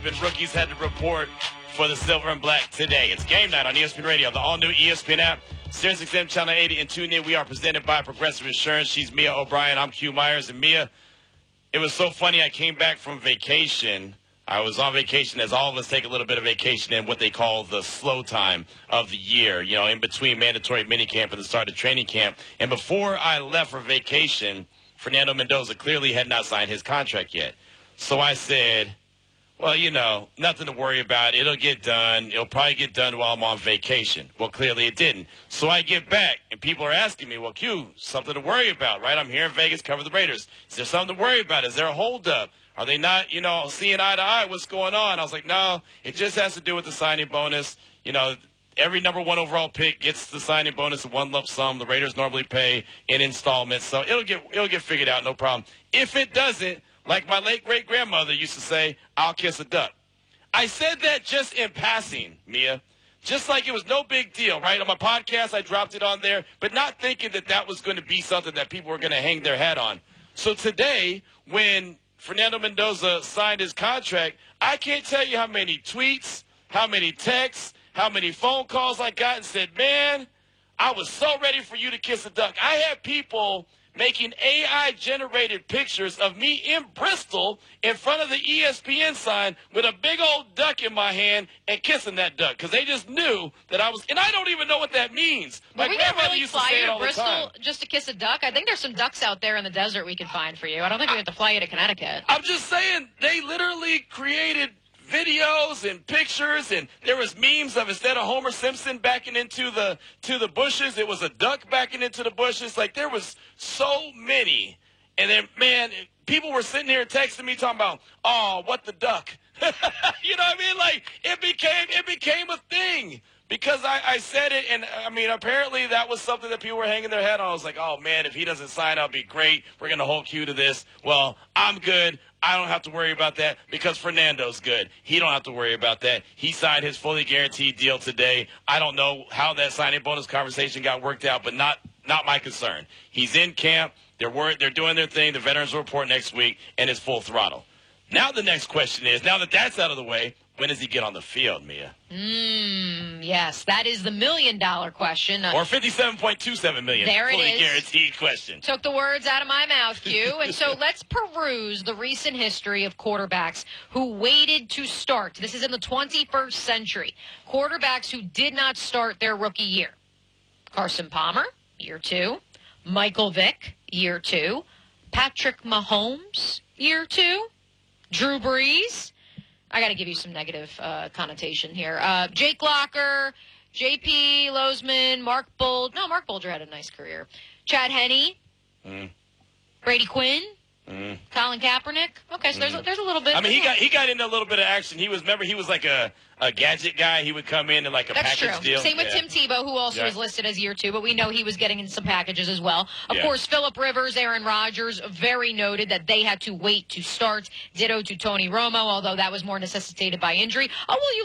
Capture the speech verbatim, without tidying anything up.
And rookies had to report for the Silver and Black today. It's game night on E S P N Radio, the all-new E S P N app, Sirius X M Channel eighty, and tune in. We are presented by Progressive Insurance. She's Mia O'Brien. I'm Q Myers. And Mia, it was so funny. I came back from vacation. I was on vacation, as all of us take a little bit of vacation in what they call the slow time of the year, you know, in between mandatory minicamp and the start of training camp. And before I left for vacation, Fernando Mendoza clearly had not signed his contract yet. So I said, well, you know, nothing to worry about. It'll get done. It'll probably get done while I'm on vacation. Well, clearly it didn't. So I get back, and people are asking me, well, Q, something to worry about, right? I'm here in Vegas, cover the Raiders. Is there something to worry about? Is there a holdup? Are they not, you know, seeing eye to eye? What's going on? I was like, no, it just has to do with the signing bonus. You know, every number one overall pick gets the signing bonus in one lump sum. The Raiders normally pay in installments. So it'll get it'll get figured out, no problem. If it doesn't, like my late great-grandmother used to say, I'll kiss a duck. I said that just in passing, Mia. Just like it was no big deal, right? On my podcast, I dropped it on there, but not thinking that that was going to be something that people were going to hang their hat on. So today, when Fernando Mendoza signed his contract, I can't tell you how many tweets, how many texts, how many phone calls I got and said, man, I was so ready for you to kiss a duck. I had people making A I-generated pictures of me in Bristol in front of the E S P N sign with a big old duck in my hand and kissing that duck because they just knew that I was – and I don't even know what that means. My we grandmother really used to fly say you it to all Bristol the time. just to kiss a duck? I think there's some ducks out there in the desert we could find for you. I don't think we have to fly you to Connecticut. I'm just saying they literally created – videos and pictures, and there was memes of instead of Homer Simpson backing into the to the bushes, it was a duck backing into the bushes. Like, there was so many. And then, man, people were sitting here texting me talking about, oh, what the duck? You know what I mean? Like, it became it became a thing because I, I said it, and, I mean, apparently that was something that people were hanging their head on. I was like, oh, man, if he doesn't sign up, it'd be great. We're going to hold Q to this. Well, I'm good. I don't have to worry about that because Fernando's good. He don't have to worry about that. He signed his fully guaranteed deal today. I don't know how that signing bonus conversation got worked out, but not not my concern. He's in camp. They're worried, they're doing their thing. The veterans will report next week, and it's full throttle. Now the next question is, now that that's out of the way, when does he get on the field, Mia? Mm, yes, that is the million-dollar question. Or fifty-seven point two seven million dollars. There it fully is. guaranteed question. Took the words out of my mouth, Q. And so let's peruse the recent history of quarterbacks who waited to start. This is in the twenty-first century. Quarterbacks who did not start their rookie year. Carson Palmer, year two. Michael Vick, year two. Patrick Mahomes, year two. Drew Brees. I got to give you some negative uh, connotation here. Uh, Jake Locker, J P Lozman, Mark Bulger. No, Mark Bulger had a nice career. Chad Henne, mm. Brady Quinn, mm. Colin Kaepernick. Okay, so mm. there's a, there's a little bit. I mean, he got he got into a little bit of action. He was remember he was like a, a gadget guy. He would come in and like a That's package true. deal. Same with yeah. Tim Tebow, who also yeah. is listed as year two, but we know he was getting in some packages as well. Of yeah. course, Phillip Rivers, Aaron Rodgers, very noted that they had to wait to start. Ditto to Tony Romo, although that was more necessitated by injury. Oh, well, you